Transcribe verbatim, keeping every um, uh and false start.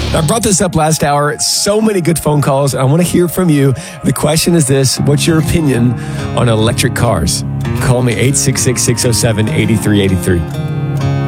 I brought this up last hour. So many good phone calls. I want to hear from you. The question is this: what's your opinion on electric cars? Call me eight six six, six oh seven, eight three eight three.